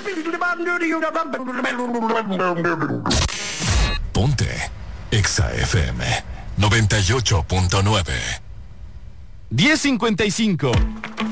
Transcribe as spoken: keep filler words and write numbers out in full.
Ponte Exa F M noventa y ocho punto nueve. diez cincuenta y cinco.